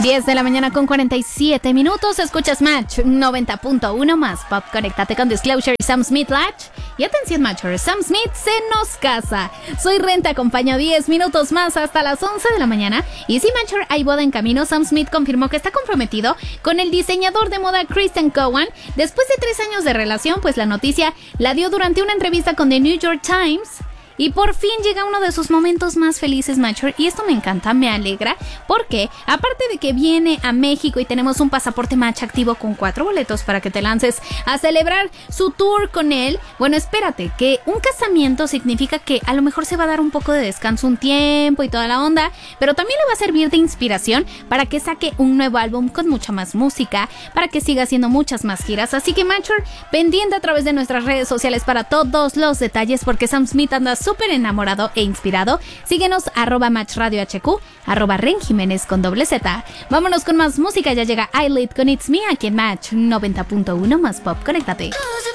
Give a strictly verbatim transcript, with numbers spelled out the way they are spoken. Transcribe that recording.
diez de la mañana con cuarenta y siete minutos. Escuchas Match noventa punto uno más Pop. Conéctate con Disclosure y Sam Smith Latch. Y atención, Matcher, Sam Smith se nos casa. Soy Ren, te acompaño diez minutos más hasta las once de la mañana. Y si, Matcher, hay boda en camino. Sam Smith confirmó que está comprometido con el diseñador de moda Christian Cowan. Después de tres años de relación, pues la noticia la dio durante una entrevista con The New York Times. Y por fin llega uno de sus momentos más felices, Matcher, y esto me encanta, me alegra, porque aparte de que viene a México y tenemos un pasaporte Match activo con cuatro boletos para que te lances a celebrar su tour con él, bueno, espérate, que un casamiento significa que a lo mejor se va a dar un poco de descanso un tiempo y toda la onda, pero también le va a servir de inspiración para que saque un nuevo álbum con mucha más música, para que siga haciendo muchas más giras, así que, Matcher, pendiente a través de nuestras redes sociales para todos los detalles, porque Sam Smith anda súper enamorado e inspirado. Síguenos, arroba Match Radio H Q, arroba Ren Jiménez con doble Z. Vámonos con más música, ya llega Eyelid con It's Me aquí en Match noventa punto uno más Pop. Conéctate.